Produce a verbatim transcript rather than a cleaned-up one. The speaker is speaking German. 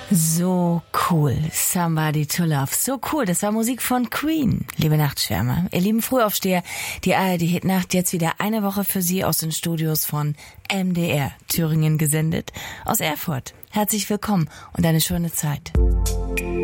So cool, Somebody to Love. So cool, das war Musik von Queen, liebe Nachtschwärmer. Ihr lieben Frühaufsteher, die A R D-Hitnacht jetzt wieder eine Woche für Sie aus den Studios von M D R Thüringen gesendet, aus Erfurt. Herzlich willkommen und eine schöne Zeit.